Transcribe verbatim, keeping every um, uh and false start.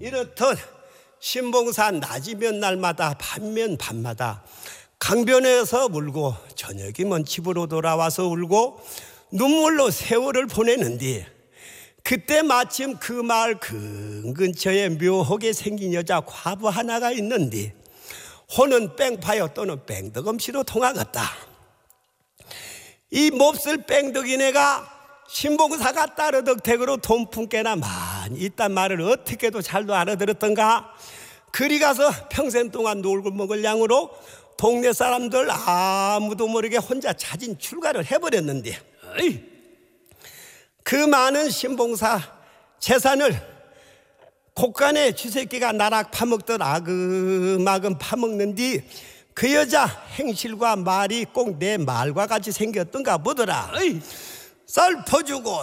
이렇듯 신봉사 낮이면 날마다 밤면 밤마다 강변에서 울고 저녁이면 집으로 돌아와서 울고 눈물로 세월을 보내는데, 그때 마침 그 마을 근근처에 묘하게 생긴 여자 과부 하나가 있는데 호는 뺑파여 또는 뺑덕음씨로 통하겠다. 이 몹쓸 뺑덕이네가 신봉사가 따르덕 댁으로 돈 품게나 많이 있단 말을 어떻게도 잘도 알아들었던가. 그리 가서 평생 동안 놀고 먹을 양으로 동네 사람들 아무도 모르게 혼자 자진 출가를 해버렸는데, 어이, 그 많은 신봉사 재산을 곳간에 쥐새끼가 나락 파먹던 아금아금 파먹는 뒤 그 여자 행실과 말이 꼭 내 말과 같이 생겼던가 보더라. 어이, 쌀 퍼주고